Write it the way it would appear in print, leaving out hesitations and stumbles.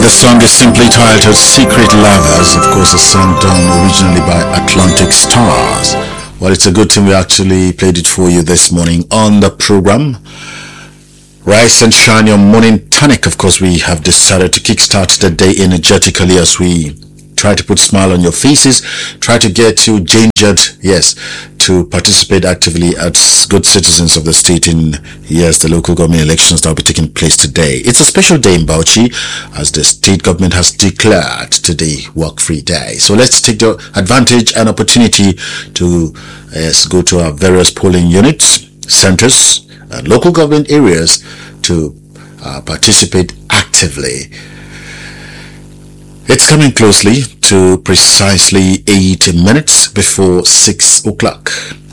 The song is simply titled Secret Lovers. Of course, a song done originally by Atlantic Stars. Well, it's a good thing we actually played it for you this morning on the program. Rise and shine your morning tonic. Of course, we have decided to kickstart the day energetically as we try to put smile on your faces, try to get you gingered, yes, to participate actively as good citizens of the state in, yes, the local government elections that will be taking place today. It's a special day in Bauchi as the state government has declared today work-free day. So let's take the advantage and opportunity to, yes, go to our various polling units, centers, and local government areas to participate actively. It's coming closely to precisely 8 minutes before 6 o'clock.